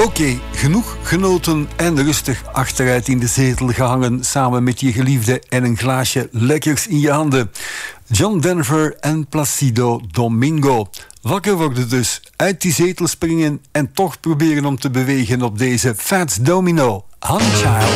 Oké, genoeg genoten en rustig achteruit in de zetel gehangen samen met je geliefde en een glaasje lekkers in je handen. John Denver en Placido Domingo. Wakker worden dus, uit die zetel springen en toch proberen om te bewegen op deze Fats Domino. Honey Child.